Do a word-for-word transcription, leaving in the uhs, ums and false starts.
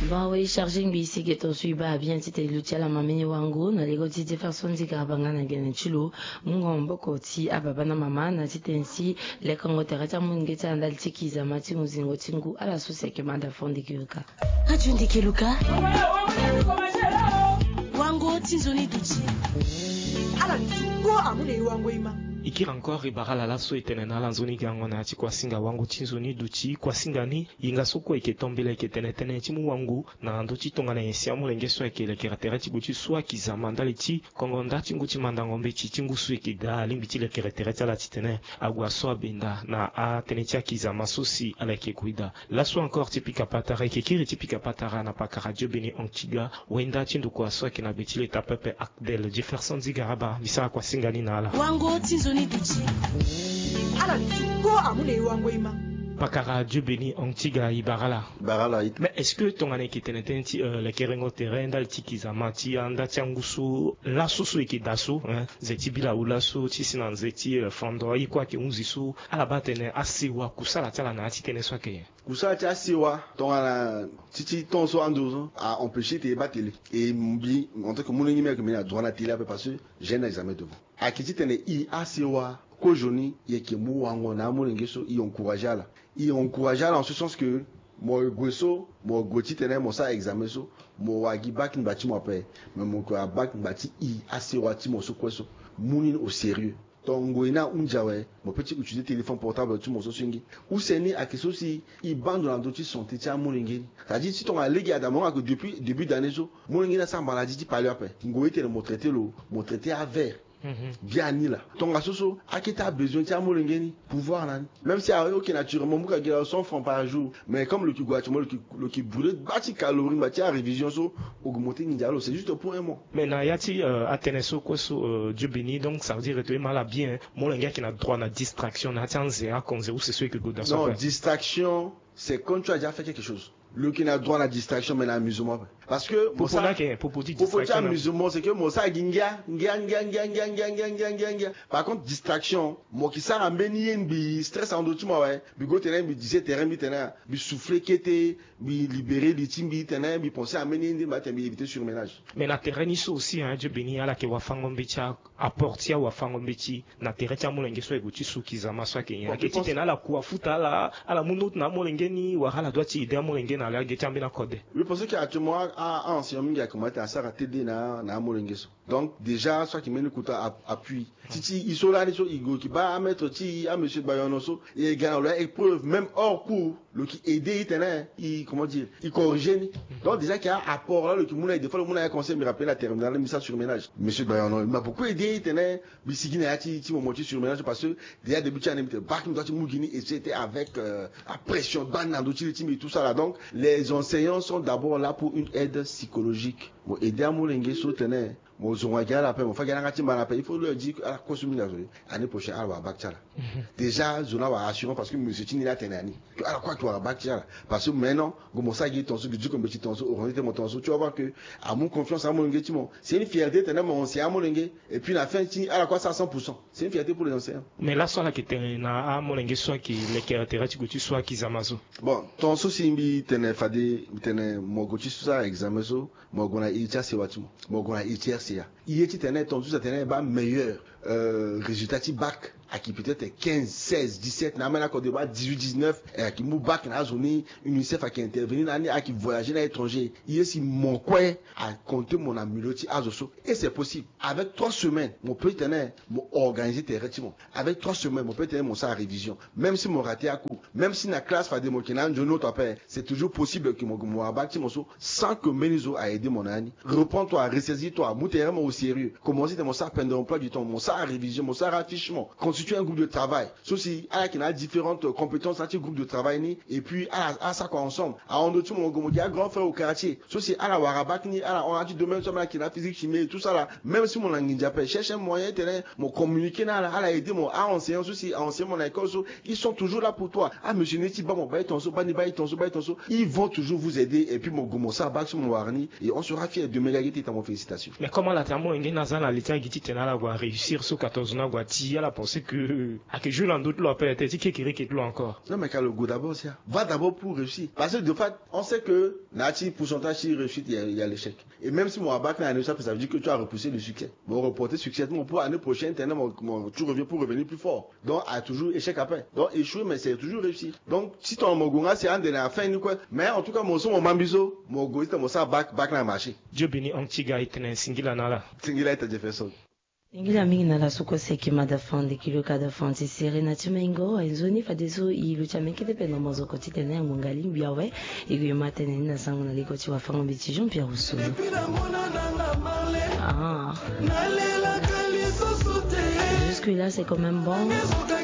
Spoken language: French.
Bon, oui, charging bisi que ton suiba bien si t'es lutia la mamini wangu, na lego titi façon di karabanga na gene chilo, mungo mboko ti ababa na mama, na titensi, le kongo terata mungeta andal tiki za mati muzingo tingu, ala sose ke manda fondi kiluka. Ajundi kiluka? Wango tinzoni duchi. Ala go amune wango ima. Ikira encore ibara la so etene na lanzoni gango na ati kwa singa wangu chinzoni duchi kwa singa ni inga soko eke tombele eke tene tene chimu wangu na ando chitonga na yesi amu lenge so eke le keratera chibuchi so akiza mandali chi kongo nda chingu chimanda ngombe chi chingu su eke da limbi chi le keratera chala titene agua so abenda na a tene chi akiza masusi ala eke kuida la so encore tipika patara eke kiri tipika patara na pakara Dieu béni onchiga wenda chindu kwa so eke na betile tapepe akdel Jefferson Zigaraba bisa kwa singa ni na ala wango tinzoni duchi. Ala go amune wango ima. Pakara Dieu béni Antiga Ibarala. Barala. Mais est-ce que ton année qui était neti le kerengo terrain dal tikiza mati anda tiangusu la susu ekidasu hein zeti bila ulasu tisina zeti fondo ikwa ke unzisu ala batene asiwa kusala tala na atitene swake. Kusala ti asiwa ton ala titi ton so andozo a empêcher te batele et mbi en tant que mon ennemi que me droit na télé parce que j'ai un examen devant. A kiti tene i asiwa ko joni yeke mu wango na mo ngeso i encourager la i encourager en ce sens que mo goso mo goti tene mo sa examen so mo wagi back bati mo pe mais mo ko back bati i assez wati mo so kweso muni au sérieux tongo ina unjawe mo petit utiliser téléphone portable tu mo so singi ou seni akeso si i bande na doti santé ti mo ngeni ça dit si ton a légui adamo que depuis début d'année so mo ngeni na sa maladie ti parler après ngo ite mo traiter le mo traiter à verre. Bien ni là ton asoso akita besoin ti amolengeni pouvoir là même si ok naturellement muka gila cent francs par jour mais comme le qui goûte le qui le qui brûle bati calories bati à révision so augmenter ni dialo c'est juste pour un mois mais na yati ateneso ko so Dieu béni donc ça veut dire que mal bien molenga qui n'a droit na distraction na tianze a konze ou c'est ce que goda so non distraction c'est quand tu as déjà fait quelque chose. Le qui n'a droit à la distraction mais l'amusement parce que pour ça pour pour dire distraction amusement c'est que moi ça ginga ginga ginga ginga ginga ginga par contre distraction moi qui ça ramène bi stress en d'autres moi ouais bi go terrain bi disait terrain bi terrain bi souffler kété bi libérer les team bi terrain bi penser à mener ndi matin bi éviter surménage mais na terrain ici aussi hein Dieu béni ala ke wa fango mbicha apporter wa fango mbichi na terrain cha molenge so eguchi sukiza maswa kenya ke titena la kuwa futa ala ala munut na molenge ni wa hala doit idea molenge na la getambi na code oui parce que actuellement à ancien mingi a commencé à ça T D na na molenge so donc déjà soit qui mène kuta appui titi isola ni so igo qui va mettre ti à monsieur Bayonoso et gagner leur épreuve même hors cours le qui aider itena il comment dire il corriger donc déjà qu'il y a apport là le qui mouna des fois le mouna a conseil me rappeler la terminale mais ça sur ménage monsieur Bayono il m'a beaucoup aidé itena bisigina ati ti mo moti sur ménage parce que déjà début tu as mis bac doit mugini et c'était avec euh, la pression ban dans et tout ça là donc les enseignants sont d'abord là pour une aide psychologique bon aider à molenge soutenir mon zonga la paix mon fa gana timba la paix il faut leur dire à la consommer la année prochaine à bac tchala déjà zona va assurant parce que monsieur tini la tenani à la quoi tu vas bac tchala parce que maintenant comme ça qui ton so du comme petit ton so orienter mon ton so tu vas voir que à mon confiance à mon ngeti c'est une fierté tenir mon ancien molenge et puis la fin tini à la quoi ça cent pour cent c'est une fierté pour les enseignants mais là soit la qui na à molenge soit qui les caractéristiques tu soit qui zamazo bon ton so simbi tenir fade tenir mon goti ça examen so mon gona itia c'est watu mon gona itia il est internet ton tout internet ba meilleur euh, résultat ti bac à qui peut-être quinze seize dix-sept na mena ko de ba dix-huit dix-neuf et qui mou bac na zone UNICEF à qui intervenir na à qui voyager à l'étranger il est si mon coin à compter mon amuloti azoso et c'est possible avec trois semaines mon petit internet mon organiser terrain avec trois semaines mon petit internet mon ça à révision même si mon raté à coup même si na classe fa démo kina je note après c'est toujours possible que mon mon bac ti mon so sans que menizo a aidé mon ami reprends-toi ressaisis-toi mouterement au sérieux commencer mon ça peine d'emploi du temps mon ça à révision mon ça à affichement constituer un groupe de travail ceci à qui a différentes compétences à groupe de travail ni et puis à à ça quoi ensemble à on tout mon gomo a grand frère au quartier ceci à la warabak ni à la on a du domaine sur qui a physique chimie et tout ça là même si mon langue j'appelle cherche un moyen terrain mon communiquer là à la aider mon à enseignant ceci à enseigner mon école ils sont toujours là pour toi ah monsieur Neti ba mon bail ton so ba ni bail ton so bail ton so ils vont toujours vous aider et puis mon gomo ça bac sur mon warni et on sera fier de méga guetter ta mon félicitations mais comment la tamo ngena za na litia giti tena la va réussir so quatorze na guati, elle a pensé que, à que je l'en doute, l'on appelle, elle dit qu'il y a encore. Non, mais quand le goût d'abord, c'est, va d'abord pour réussir. Parce que, de fait, on sait que, Nati, pourcentage, si réussite, il y a, il y a l'échec. Et même si mon bac n'a un échec, ça veut dire que tu as repoussé le succès. Bon, reporter succès, mon pour l'année prochaine, mon, mon, tu reviens pour revenir plus fort. Donc, a toujours échec après. Donc, échouer, mais c'est toujours réussir. Donc, si ton mogonga, c'est un de la fin, quoi. Mais, en tout cas, mon son, mon mambizo, mon goïste, mon sa bac, bac n'a marché. Dieu béni, un petit gars, il tenait singila nala. Singila est Jefferson. Ingila mingi na la suko seki madafande kilo kada fanti sere na tumengo enzoni fadeso ilu chameke de peno mozo kotite na ngungali biawe igu matene na sangu na liko ti wafanga biti Jean Pierre Rousseau. Ah. Jusque là c'est quand même bon.